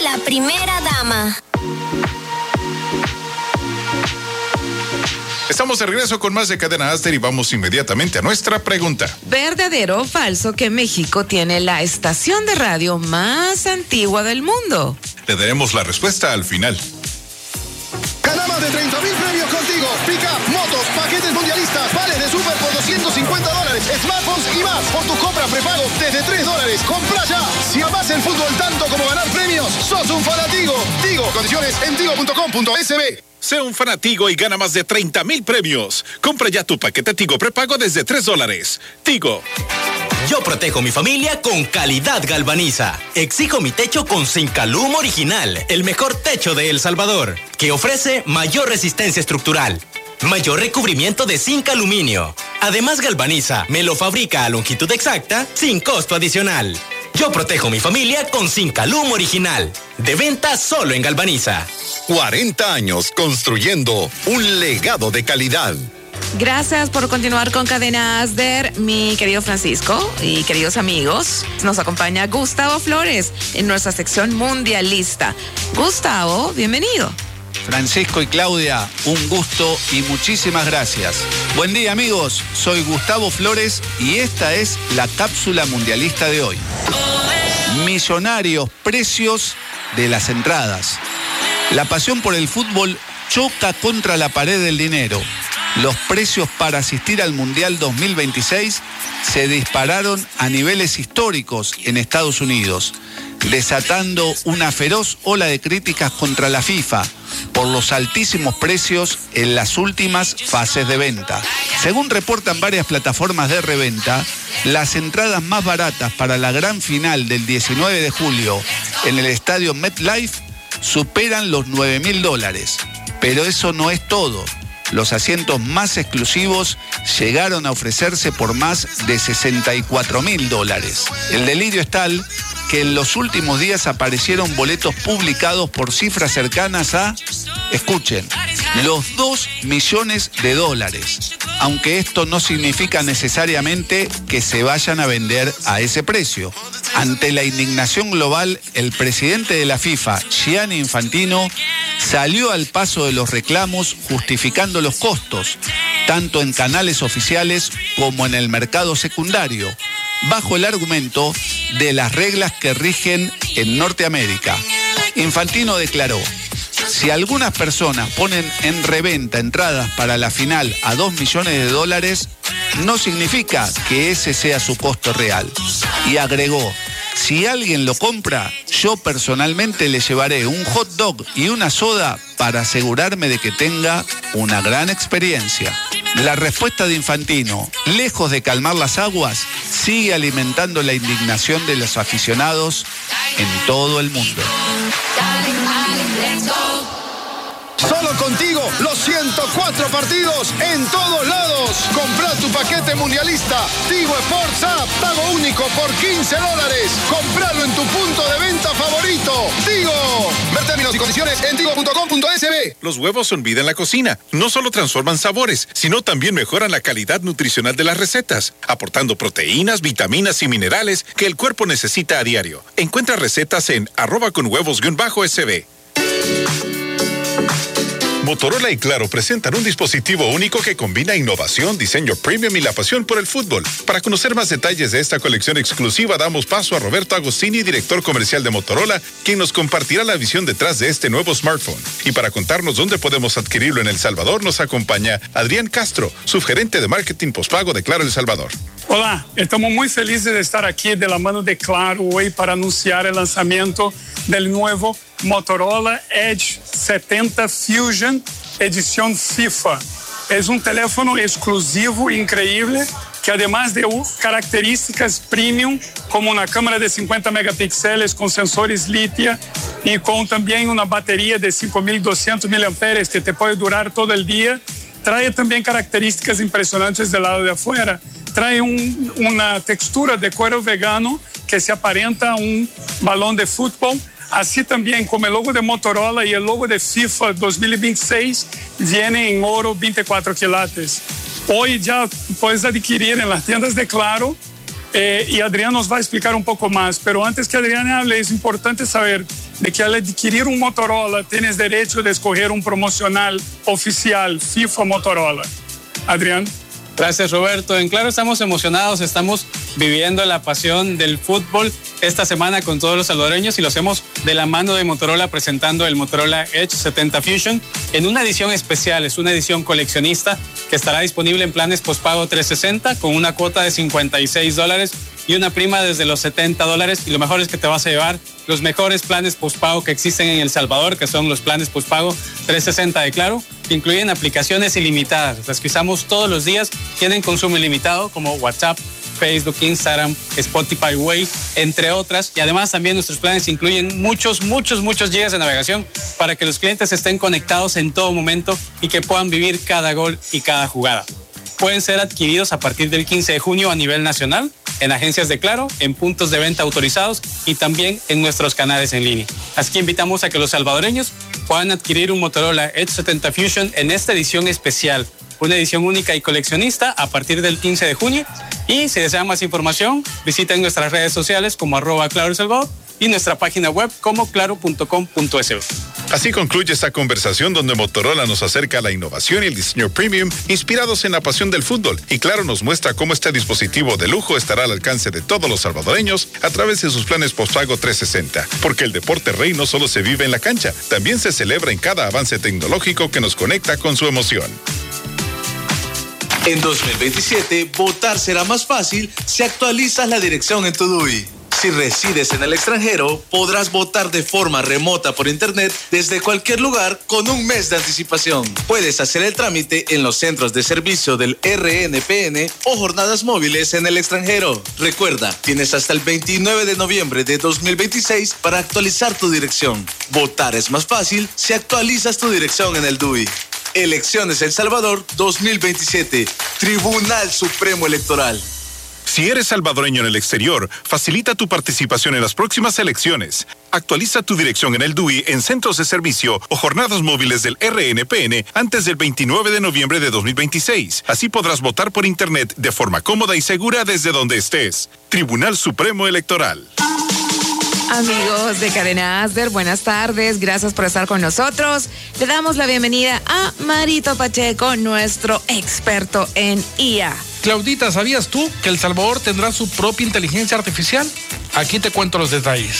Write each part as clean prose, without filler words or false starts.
La primera dama. Estamos de regreso con más de Cadena Aster y vamos inmediatamente a nuestra pregunta. ¿Verdadero o falso que México tiene la estación de radio más antigua del mundo? Le daremos la respuesta al final. Gana más de 30,000 premios contigo. Pick-up, motos, paquetes mundialistas, vales de súper por $250, smartphones y más. Por tu compra prepago desde $3. ¡Compra ya! Si amás el fútbol tanto como ganar premios, sos un fanatigo. Tigo, condiciones en tigo.com.sb. Sea un fanatigo y gana más de 30,000 premios. Compra ya tu paquete Tigo prepago desde $3. Tigo. Yo protejo mi familia con calidad Galvaniza. Exijo mi techo con Zincalum Original, el mejor techo de El Salvador, que ofrece mayor resistencia estructural, mayor recubrimiento de zinc aluminio. Además, Galvaniza me lo fabrica a longitud exacta sin costo adicional. Yo protejo mi familia con Zincalum Original. De venta solo en Galvaniza. 40 años construyendo un legado de calidad. Gracias por continuar con Cadena Aster, mi querido Francisco y queridos amigos. Nos acompaña Gustavo Flores en nuestra sección mundialista. Gustavo, bienvenido. Francisco y Claudia, un gusto y muchísimas gracias. Buen día, amigos. Soy Gustavo Flores y esta es la cápsula mundialista de hoy. Millonarios precios de las entradas. La pasión por el fútbol choca contra la pared del dinero. Los precios para asistir al Mundial 2026 se dispararon a niveles históricos en Estados Unidos, desatando una feroz ola de críticas contra la FIFA por los altísimos precios en las últimas fases de venta. Según reportan varias plataformas de reventa, las entradas más baratas para la gran final del 19 de julio en el estadio MetLife superan los $9,000. Pero eso no es todo. Los asientos más exclusivos llegaron a ofrecerse por más de $64,000. El delirio es tal que en los últimos días aparecieron boletos publicados por cifras cercanas a, escuchen, los $2 millones. Aunque esto no significa necesariamente que se vayan a vender a ese precio. Ante la indignación global, el presidente de la FIFA, Gianni Infantino, salió al paso de los reclamos justificando los costos, tanto en canales oficiales como en el mercado secundario, bajo el argumento de las reglas que rigen en Norteamérica. Infantino declaró: si algunas personas ponen en reventa entradas para la final a $2 millones, no significa que ese sea su costo real. Y agregó: si alguien lo compra, yo personalmente le llevaré un hot dog y una soda para asegurarme de que tenga una gran experiencia. La respuesta de Infantino, lejos de calmar las aguas, sigue alimentando la indignación de los aficionados en todo el mundo. Solo contigo, los 104 partidos en todos lados. Compra tu paquete mundialista. Tigo Sports App, pago único por $15. Compralo en tu punto de venta favorito. Tigo. Ver términos y condiciones en tigo.com.sb. Los huevos son vida en la cocina. No solo transforman sabores, sino también mejoran la calidad nutricional de las recetas, aportando proteínas, vitaminas y minerales que el cuerpo necesita a diario. Encuentra recetas en @conhuevos_sb. Motorola y Claro presentan un dispositivo único que combina innovación, diseño premium y la pasión por el fútbol. Para conocer más detalles de esta colección exclusiva, damos paso a Roberto Agostini, director comercial de Motorola, quien nos compartirá la visión detrás de este nuevo smartphone. Y para contarnos dónde podemos adquirirlo en El Salvador, nos acompaña Adrián Castro, subgerente de marketing postpago de Claro El Salvador. Olá, estamos muy felices de estar aquí de la mano de Claro hoy para anunciar el lanzamiento del nuevo Motorola Edge 70 Fusion edición FIFA. Es un teléfono exclusivo, increíble, que además de características premium, como una cámara de 50 megapíxeles con sensores litio y con también una batería de 5.200 mAh que te puede durar todo el día, trae también características impresionantes del lado de afuera. Trae una textura de cuero vegano que se aparenta a un balón de fútbol. Así también, como el logo de Motorola y el logo de FIFA 2026 viene en oro 24 quilates. Hoy ya puedes adquirir en las tiendas de Claro y Adrián nos va a explicar un poco más. Pero antes que Adrián hable, es importante saber de que al adquirir un Motorola tienes derecho de escoger un promocional oficial FIFA Motorola. Adrián. Gracias, Roberto. En Claro estamos emocionados, estamos viviendo la pasión del fútbol esta semana con todos los salvadoreños y lo hacemos de la mano de Motorola presentando el Motorola Edge 70 Fusion en una edición especial, es una edición coleccionista que estará disponible en planes postpago 360 con una cuota de $56 y una prima desde los $70 y lo mejor es que te vas a llevar los mejores planes postpago que existen en El Salvador, que son los planes postpago 360 de Claro, que incluyen aplicaciones ilimitadas, las que usamos todos los días, tienen consumo ilimitado como WhatsApp, Facebook, Instagram, Spotify, Waze, entre otras. Y además también nuestros planes incluyen muchos gigas de navegación para que los clientes estén conectados en todo momento y que puedan vivir cada gol y cada jugada. Pueden ser adquiridos a partir del 15 de junio a nivel nacional, en agencias de Claro, en puntos de venta autorizados y también en nuestros canales en línea. Así que invitamos a que los salvadoreños puedan adquirir un Motorola Edge 70 Fusion en esta edición especial, una edición única y coleccionista a partir del 15 de junio. Y si desean más información, visiten nuestras redes sociales como @ClaroElSalvador y nuestra página web como claro.com.sb. Así concluye esta conversación donde Motorola nos acerca a la innovación y el diseño premium inspirados en la pasión del fútbol. Y Claro nos muestra cómo este dispositivo de lujo estará al alcance de todos los salvadoreños a través de sus planes postpago 360. Porque el deporte rey no solo se vive en la cancha, también se celebra en cada avance tecnológico que nos conecta con su emoción. En 2027, votar será más fácil si actualizas la dirección en tu DUI. Si resides en el extranjero, podrás votar de forma remota por internet desde cualquier lugar con un mes de anticipación. Puedes hacer el trámite en los centros de servicio del RNPN o jornadas móviles en el extranjero. Recuerda, tienes hasta el 29 de noviembre de 2026 para actualizar tu dirección. Votar es más fácil si actualizas tu dirección en el DUI. Elecciones El Salvador 2027. Tribunal Supremo Electoral. Si eres salvadoreño en el exterior, facilita tu participación en las próximas elecciones. Actualiza tu dirección en el DUI en centros de servicio o jornadas móviles del RNPN antes del 29 de noviembre de 2026. Así podrás votar por internet de forma cómoda y segura desde donde estés. Tribunal Supremo Electoral. Amigos de Cadena Asder, buenas tardes, gracias por estar con nosotros. Le damos la bienvenida a Marito Pacheco, nuestro experto en IA. Claudita, ¿sabías tú que El Salvador tendrá su propia inteligencia artificial? Aquí te cuento los detalles.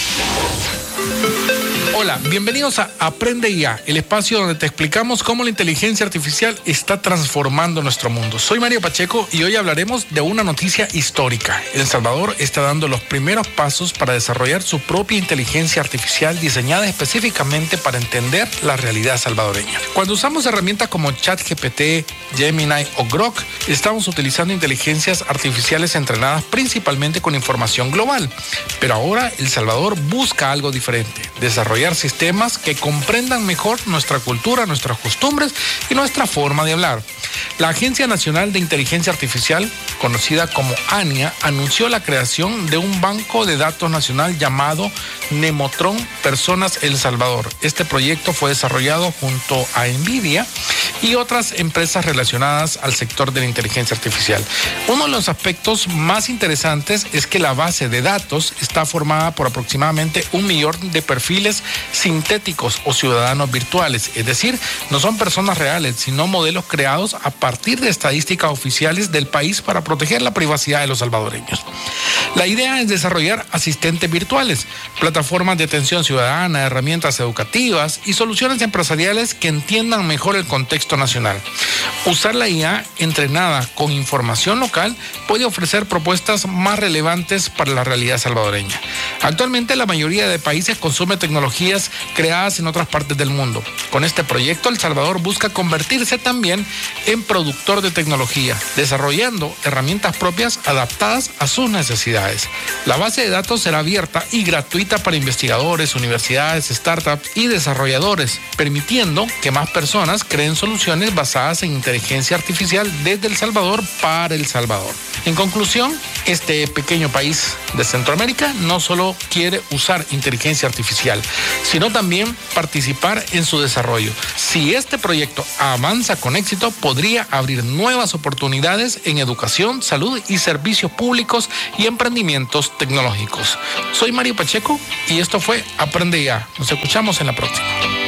Hola, bienvenidos a Aprende IA, el espacio donde te explicamos cómo la inteligencia artificial está transformando nuestro mundo. Soy Mario Pacheco y hoy hablaremos de una noticia histórica. El Salvador está dando los primeros pasos para desarrollar su propia inteligencia artificial diseñada específicamente para entender la realidad salvadoreña. Cuando usamos herramientas como ChatGPT, Gemini o Grok, estamos utilizando inteligencias artificiales entrenadas principalmente con información global. Pero ahora El Salvador busca algo diferente, desarrollar sistemas que comprendan mejor nuestra cultura, nuestras costumbres y nuestra forma de hablar. La Agencia Nacional de Inteligencia Artificial, conocida como ANIA, anunció la creación de un banco de datos nacional llamado Nemotron Personas El Salvador. Este proyecto fue desarrollado junto a NVIDIA y otras empresas relacionadas al sector de la inteligencia artificial. Uno de los aspectos más interesantes es que la base de datos está formada por aproximadamente 1 millón de perfiles sintéticos o ciudadanos virtuales, es decir, no son personas reales, sino modelos creados a partir de estadísticas oficiales del país para proteger la privacidad de los salvadoreños. La idea es desarrollar asistentes virtuales, plataformas de atención ciudadana, herramientas educativas y soluciones empresariales que entiendan mejor el contexto nacional. Usar la IA entrenada con información local puede ofrecer propuestas más relevantes para la realidad salvadoreña. Actualmente la mayoría de países consume tecnologías creadas en otras partes del mundo. Con este proyecto, El Salvador busca convertirse también en productor de tecnología, desarrollando herramientas propias adaptadas a sus necesidades. La base de datos será abierta y gratuita para investigadores, universidades, startups y desarrolladores, permitiendo que más personas creen soluciones basadas en inteligencia artificial desde El Salvador para El Salvador. En conclusión, este pequeño país de Centroamérica no solo quiere usar inteligencia artificial, sino también participar en su desarrollo. Si este proyecto avanza con éxito, podría abrir nuevas oportunidades en educación, salud y servicios públicos y emprendimientos tecnológicos. Soy Mario Pacheco y esto fue Aprende Ya. Nos escuchamos en la próxima.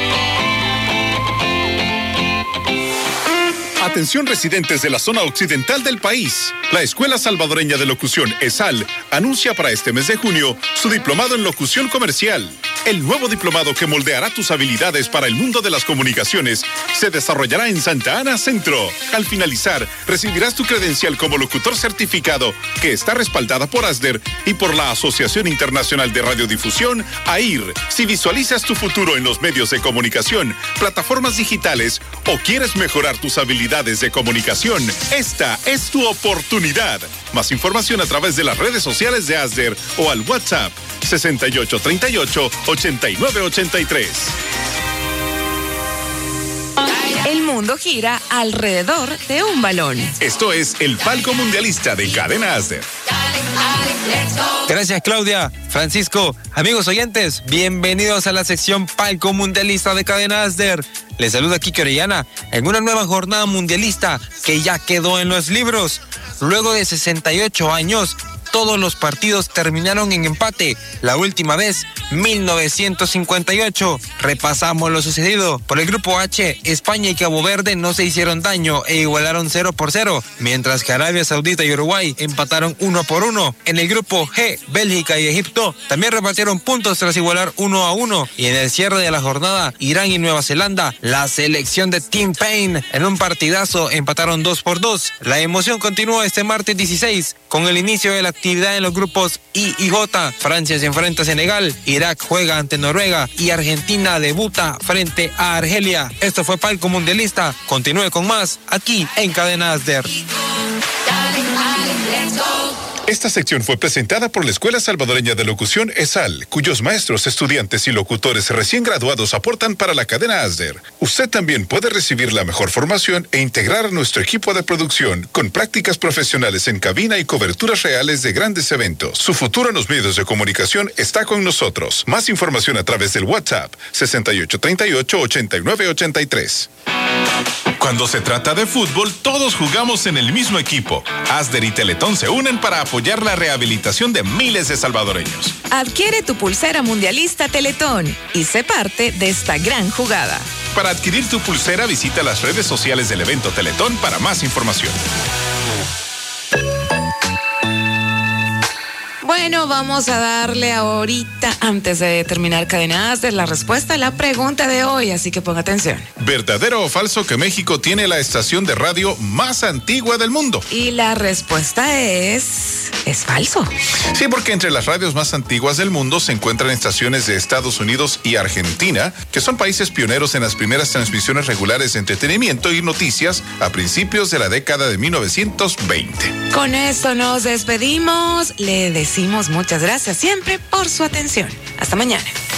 Atención residentes de la zona occidental del país. La Escuela Salvadoreña de Locución, ESAL, anuncia para este mes de junio su diplomado en locución comercial. El nuevo diplomado que moldeará tus habilidades para el mundo de las comunicaciones se desarrollará en Santa Ana Centro. Al finalizar, recibirás tu credencial como locutor certificado que está respaldada por ASDER y por la Asociación Internacional de Radiodifusión, AIR. Si visualizas tu futuro en los medios de comunicación, plataformas digitales o quieres mejorar tus habilidades de comunicación, esta es tu oportunidad. Más información a través de las redes sociales de ASDER o al WhatsApp 6838-8983. El mundo gira alrededor de un balón. Esto es el Palco Mundialista de Cadena ASDER. Gracias, Claudia. Francisco, amigos oyentes, bienvenidos a la sección Palco Mundialista de Cadena ASDER. Les saluda Kike Orellana en una nueva jornada mundialista que ya quedó en los libros. Luego de 68 años, todos los partidos terminaron en empate. La última vez, 1958. Repasamos lo sucedido. Por el grupo H, España y Cabo Verde no se hicieron daño e igualaron 0-0, mientras que Arabia Saudita y Uruguay empataron 1-1. En el grupo G, Bélgica y Egipto también repartieron puntos tras igualar 1-1. Y en el cierre de la jornada, Irán y Nueva Zelanda, la selección de Tim Payne, en un partidazo empataron 2-2. La emoción continúa este martes 16 con el inicio de la actividad en los grupos I y J. Francia se enfrenta a Senegal, Irak juega ante Noruega y Argentina debuta frente a Argelia. Esto fue Palco Mundialista. Continúe con más aquí en Cadena ASDER. Esta sección fue presentada por la Escuela Salvadoreña de Locución ESAL, cuyos maestros, estudiantes y locutores recién graduados aportan para la cadena ASDER. Usted también puede recibir la mejor formación e integrar a nuestro equipo de producción con prácticas profesionales en cabina y coberturas reales de grandes eventos. Su futuro en los medios de comunicación está con nosotros. Más información a través del WhatsApp 6838-8983. Cuando se trata de fútbol, todos jugamos en el mismo equipo. ASDER y Teletón se unen para apoyar la rehabilitación de miles de salvadoreños. Adquiere tu pulsera mundialista Teletón y sé parte de esta gran jugada. Para adquirir tu pulsera, visita las redes sociales del evento Teletón para más información. Bueno, vamos a darle ahorita, antes de terminar Cadena ASDER, la respuesta a la pregunta de hoy, así que ponga atención. ¿Verdadero o falso que México tiene la estación de radio más antigua del mundo? Y la respuesta es falso. Sí, porque entre las radios más antiguas del mundo se encuentran estaciones de Estados Unidos y Argentina, que son países pioneros en las primeras transmisiones regulares de entretenimiento y noticias a principios de la década de 1920. Con esto nos despedimos. Le decimos muchas gracias siempre por su atención. Hasta mañana.